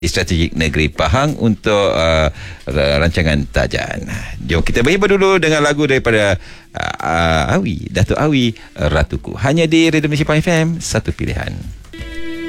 strategik negeri Pahang untuk rancangan Tajan. Jom kita berhibur dulu dengan lagu daripada Datuk Awi, Ratuku. Hanya di Radio Malaysia FM, satu pilihan.